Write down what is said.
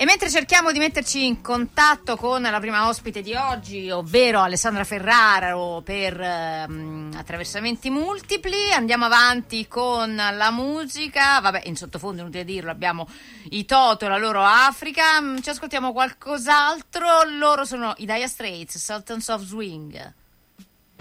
E mentre cerchiamo di metterci in contatto con la prima ospite di oggi, ovvero Alessandra Ferraro, per attraversamenti multipli, andiamo avanti con la musica. Vabbè, in sottofondo, inutile dirlo, abbiamo i Toto e la loro Africa. Ci ascoltiamo qualcos'altro. Loro sono i Dire Straits, Sultans of Swing.